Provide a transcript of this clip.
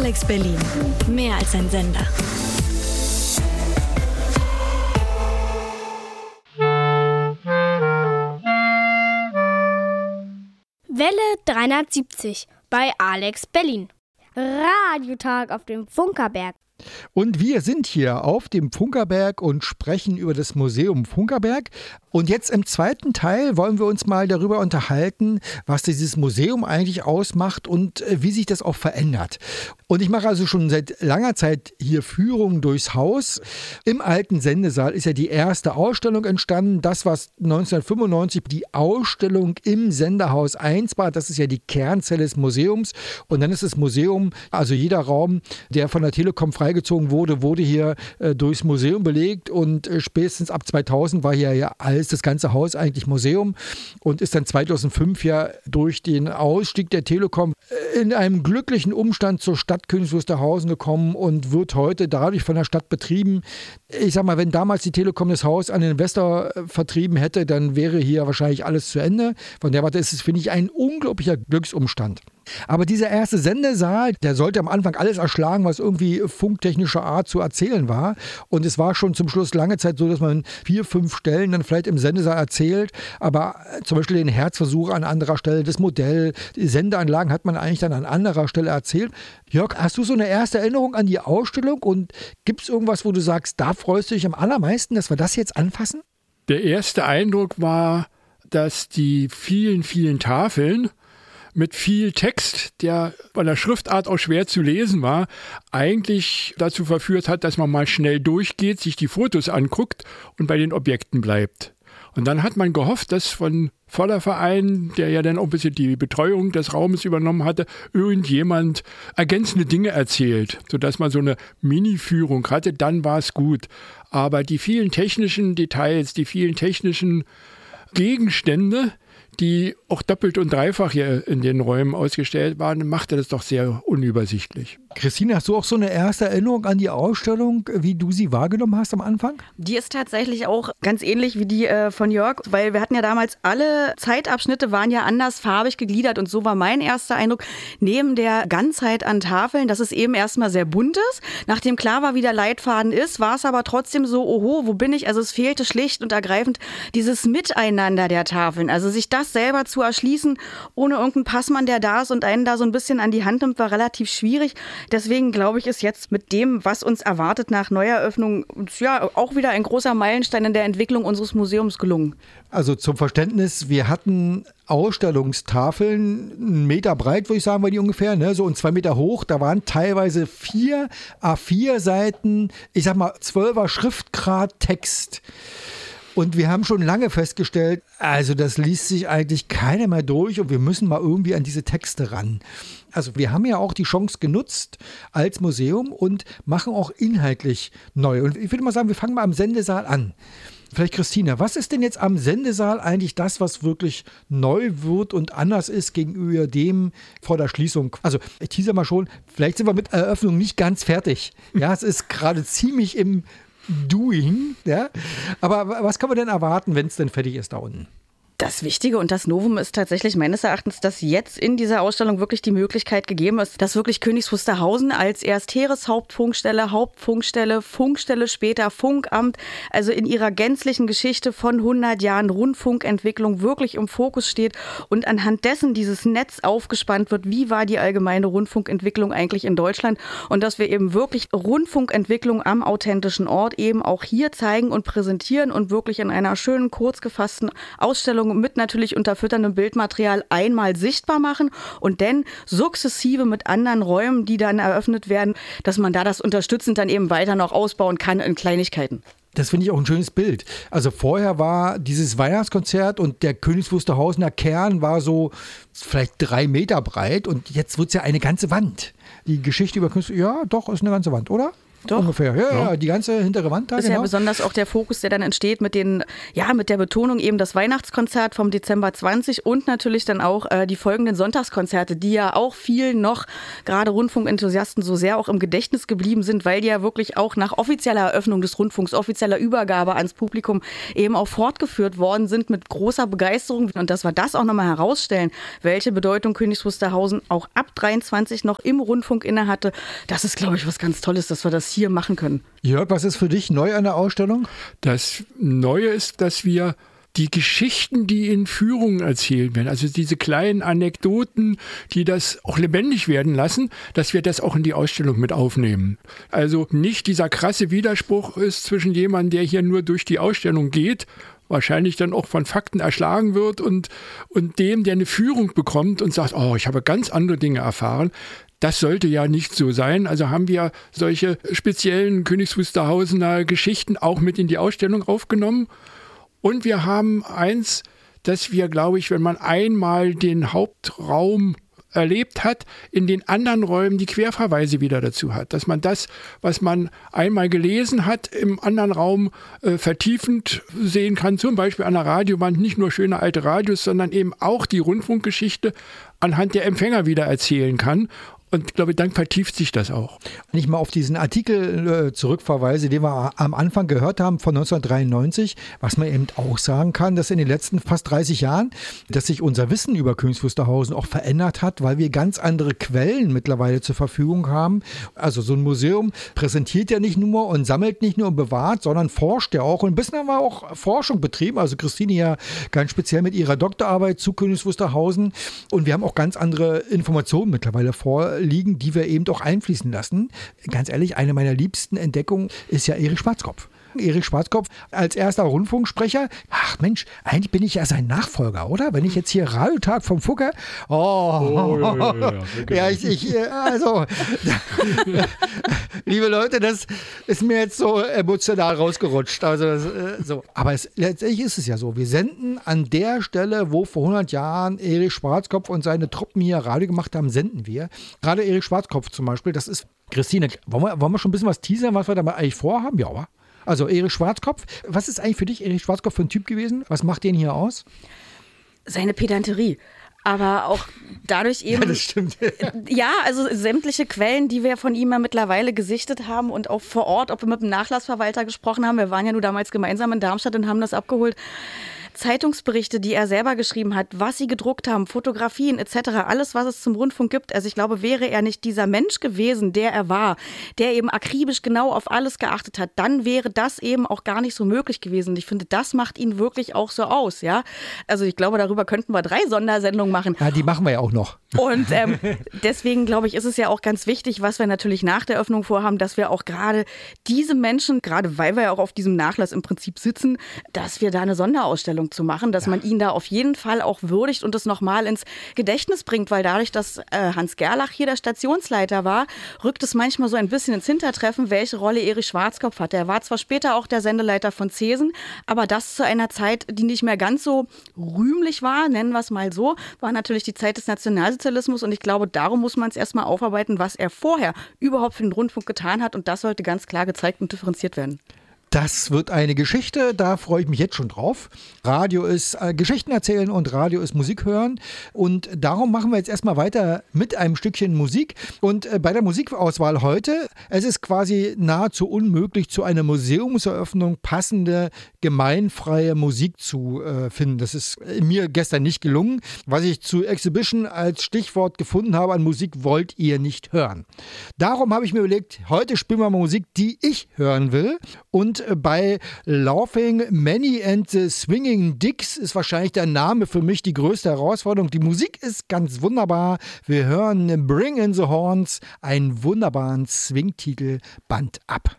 Alex Berlin. Mehr als ein Sender. Welle 370 bei Alex Berlin. Radiotag auf dem Funkerberg. Und wir sind hier auf dem Funkerberg und sprechen über das Museum Funkerberg. Und jetzt im zweiten Teil wollen wir uns mal darüber unterhalten, was dieses Museum eigentlich ausmacht und wie sich das auch verändert. Und ich mache also schon seit langer Zeit hier Führungen durchs Haus. Im alten Sendesaal ist ja die erste Ausstellung entstanden. Das, was 1995 die Ausstellung im Senderhaus 1 war, das ist ja die Kernzelle des Museums. Und dann ist das Museum, also jeder Raum, der von der Telekom freigezogen wurde, wurde hier durchs Museum belegt. Und spätestens ab 2000 war hier ja das ganze Haus eigentlich Museum und ist dann 2005 ja durch den Ausstieg der Telekom in einem glücklichen Umstand zur Stadt Königs Wusterhausen gekommen und wird heute dadurch von der Stadt betrieben. Ich sag mal, wenn damals die Telekom das Haus an den Investor vertrieben hätte, dann wäre hier wahrscheinlich alles zu Ende. Von der Warte ist es, finde ich, ein unglaublicher Glücksumstand. Aber dieser erste Sendesaal, der sollte am Anfang alles erschlagen, was irgendwie funktechnischer Art zu erzählen war. Und es war schon zum Schluss lange Zeit so, dass man 4, 5 Stellen dann vielleicht im Sendesaal erzählt. Aber zum Beispiel den Herzversuch an anderer Stelle, das Modell, die Sendeanlagen hat man eigentlich dann an anderer Stelle erzählt. Jörg, hast du so eine erste Erinnerung an die Ausstellung? Und gibt es irgendwas, wo du sagst, da freust du dich am allermeisten, dass wir das jetzt anfassen? Der erste Eindruck war, dass die vielen, vielen Tafeln mit viel Text, der bei der Schriftart auch schwer zu lesen war, eigentlich dazu verführt hat, dass man mal schnell durchgeht, sich die Fotos anguckt und bei den Objekten bleibt. Und dann hat man gehofft, dass von Förderverein, der ja dann auch ein bisschen die Betreuung des Raumes übernommen hatte, irgendjemand ergänzende Dinge erzählt, sodass man so eine Mini-Führung hatte, dann war es gut. Aber die vielen technischen Details, die vielen technischen Gegenstände, die auch doppelt und dreifach hier in den Räumen ausgestellt waren, machte das doch sehr unübersichtlich. Christine, hast du auch so eine erste Erinnerung an die Ausstellung, wie du sie wahrgenommen hast am Anfang? Die ist tatsächlich auch ganz ähnlich wie die von Jörg, weil wir hatten ja damals alle Zeitabschnitte waren ja anders farbig gegliedert und so war mein erster Eindruck, neben der Ganzheit an Tafeln, dass es eben erstmal sehr bunt ist. Nachdem klar war, wie der Leitfaden ist, war es aber trotzdem so, oho, wo bin ich? Also es fehlte schlicht und ergreifend dieses Miteinander der Tafeln, also sich das selber zu erschließen, ohne irgendeinen Passmann, der da ist und einen da so ein bisschen an die Hand nimmt, war relativ schwierig. Deswegen glaube ich, ist jetzt mit dem, was uns erwartet nach Neueröffnung, ja auch wieder ein großer Meilenstein in der Entwicklung unseres Museums gelungen. Also zum Verständnis, wir hatten Ausstellungstafeln, 1 Meter breit, würde ich sagen, war die ungefähr, ne? So und 2 Meter hoch. Da waren teilweise 4 A4-Seiten, ich sag mal 12er Schriftgrad Text. Und wir haben schon lange festgestellt, also das liest sich eigentlich keiner mehr durch und wir müssen mal irgendwie an diese Texte ran. Also wir haben ja auch die Chance genutzt als Museum und machen auch inhaltlich neu. Und ich würde mal sagen, wir fangen mal am Sendesaal an. Vielleicht Christina, was ist denn jetzt am Sendesaal eigentlich das, was wirklich neu wird und anders ist gegenüber dem vor der Schließung? Also ich teaser mal schon, vielleicht sind wir mit Eröffnung nicht ganz fertig. Ja, es ist gerade ziemlich im Doing, ja. Aber was kann man denn erwarten, wenn es denn fertig ist da unten? Das Wichtige und das Novum ist tatsächlich meines Erachtens, dass jetzt in dieser Ausstellung wirklich die Möglichkeit gegeben ist, dass wirklich Königs Wusterhausen als erst Heereshauptfunkstelle, Hauptfunkstelle, Funkstelle, später Funkamt, also in ihrer gänzlichen Geschichte von 100 Jahren Rundfunkentwicklung wirklich im Fokus steht und anhand dessen dieses Netz aufgespannt wird, wie war die allgemeine Rundfunkentwicklung eigentlich in Deutschland und dass wir eben wirklich Rundfunkentwicklung am authentischen Ort eben auch hier zeigen und präsentieren und wirklich in einer schönen, kurz gefassten Ausstellung mit natürlich unterfütterndem Bildmaterial einmal sichtbar machen und dann sukzessive mit anderen Räumen, die dann eröffnet werden, dass man da das unterstützend dann eben weiter noch ausbauen kann in Kleinigkeiten. Das finde ich auch ein schönes Bild. Also vorher war dieses Weihnachtskonzert und der Königs Wusterhausener Kern war so vielleicht 3 Meter breit und jetzt wird es ja eine ganze Wand. Die Geschichte über Königs, ja doch, ist eine ganze Wand, oder? Doch. Ungefähr, ja, die ganze hintere Wand da. Das ist ja besonders auch der Fokus, der dann entsteht mit mit der Betonung eben das Weihnachtskonzert vom Dezember 20 und natürlich dann auch die folgenden Sonntagskonzerte, die ja auch vielen noch, gerade Rundfunkenthusiasten, so sehr auch im Gedächtnis geblieben sind, weil die ja wirklich auch nach offizieller Eröffnung des Rundfunks, offizieller Übergabe ans Publikum eben auch fortgeführt worden sind mit großer Begeisterung. Und dass wir das auch nochmal herausstellen, welche Bedeutung Königs Wusterhausen auch ab 23 noch im Rundfunk innehatte, das ist, glaube ich, was ganz Tolles, dass wir das hier machen können. Jörg, was ist für dich neu an der Ausstellung? Das Neue ist, dass wir die Geschichten, die in Führungen erzählt werden, also diese kleinen Anekdoten, die das auch lebendig werden lassen, dass wir das auch in die Ausstellung mit aufnehmen. Also nicht dieser krasse Widerspruch ist zwischen jemandem, der hier nur durch die Ausstellung geht, wahrscheinlich dann auch von Fakten erschlagen wird und dem, der eine Führung bekommt und sagt, ich habe ganz andere Dinge erfahren. Das sollte ja nicht so sein. Also haben wir solche speziellen Königs Wusterhausener Geschichten auch mit in die Ausstellung aufgenommen. Und wir haben eins, dass wir, glaube ich, wenn man einmal den Hauptraum erlebt hat, in den anderen Räumen die Querverweise wieder dazu hat. Dass man das, was man einmal gelesen hat, im anderen Raum vertiefend sehen kann. Zum Beispiel an der Radiowand nicht nur schöne alte Radios, sondern eben auch die Rundfunkgeschichte anhand der Empfänger wieder erzählen kann. Und ich glaube, dann vertieft sich das auch. Wenn ich mal auf diesen Artikel zurückverweise, den wir am Anfang gehört haben von 1993, was man eben auch sagen kann, dass in den letzten fast 30 Jahren, dass sich unser Wissen über Königs Wusterhausen auch verändert hat, weil wir ganz andere Quellen mittlerweile zur Verfügung haben. Also so ein Museum präsentiert ja nicht nur und sammelt nicht nur und bewahrt, sondern forscht ja auch. Und ein bisschen haben wir auch Forschung betrieben. Also Christine ja ganz speziell mit ihrer Doktorarbeit zu Königs Wusterhausen. Und wir haben auch ganz andere Informationen mittlerweile vorliegen, die wir eben auch einfließen lassen. Ganz ehrlich, eine meiner liebsten Entdeckungen ist ja Erich Schwarzkopf. Erich Schwarzkopf als erster Rundfunksprecher. Ach Mensch, eigentlich bin ich ja sein Nachfolger, oder? Wenn ich jetzt hier Radiotag vom Fugger. Also, liebe Leute, das ist mir jetzt so emotional rausgerutscht. Also, so. Aber letztendlich ist es ja so. Wir senden an der Stelle, wo vor 100 Jahren Erich Schwarzkopf und seine Truppen hier Radio gemacht haben, senden wir. Gerade Erich Schwarzkopf zum Beispiel, das ist, Christine, wollen wir schon ein bisschen was teasern, was wir da mal eigentlich vorhaben? Ja, oder? Also Erich Schwarzkopf, was ist eigentlich für dich Erich Schwarzkopf für ein Typ gewesen? Was macht den hier aus? Seine Pedanterie. Aber auch dadurch eben... Ja, das stimmt. Ja, also sämtliche Quellen, die wir von ihm ja mittlerweile gesichtet haben und auch vor Ort, ob wir mit dem Nachlassverwalter gesprochen haben. Wir waren ja nur damals gemeinsam in Darmstadt und haben das abgeholt. Zeitungsberichte, die er selber geschrieben hat, was sie gedruckt haben, Fotografien etc., alles, was es zum Rundfunk gibt. Also ich glaube, wäre er nicht dieser Mensch gewesen, der er war, der eben akribisch genau auf alles geachtet hat, dann wäre das eben auch gar nicht so möglich gewesen. Und ich finde, das macht ihn wirklich auch so aus. Ja? Also ich glaube, darüber könnten wir 3 Sondersendungen machen. Ja, die machen wir ja auch noch. Und deswegen, glaube ich, ist es ja auch ganz wichtig, was wir natürlich nach der Öffnung vorhaben, dass wir auch gerade diese Menschen, gerade weil wir ja auch auf diesem Nachlass im Prinzip sitzen, dass wir da eine Sonderausstellung zu machen, dass man ihn da auf jeden Fall auch würdigt und es nochmal ins Gedächtnis bringt, weil dadurch, dass Hans Gerlach hier der Stationsleiter war, rückt es manchmal so ein bisschen ins Hintertreffen, welche Rolle Erich Schwarzkopf hatte. Er war zwar später auch der Sendeleiter von Zesen, aber das zu einer Zeit, die nicht mehr ganz so rühmlich war, nennen wir es mal so, war natürlich die Zeit des Nationalsozialismus und ich glaube, darum muss man es erstmal aufarbeiten, was er vorher überhaupt für den Rundfunk getan hat und das sollte ganz klar gezeigt und differenziert werden. Das wird eine Geschichte, da freue ich mich jetzt schon drauf. Radio ist Geschichten erzählen und Radio ist Musik hören. Und darum machen wir jetzt erstmal weiter mit einem Stückchen Musik. Und bei der Musikauswahl heute, es ist quasi nahezu unmöglich, zu einer Museumseröffnung passende, gemeinfreie Musik zu finden. Das ist mir gestern nicht gelungen. Was ich zu Exhibition als Stichwort gefunden habe an Musik, wollt ihr nicht hören. Darum habe ich mir überlegt, heute spielen wir mal Musik, die ich hören will. Und bei Laughing Manny and the Swinging Dicks ist wahrscheinlich der Name für mich die größte Herausforderung. Die Musik ist ganz wunderbar. Wir hören Bring in the Horns, einen wunderbaren Swing-Titel, Band ab.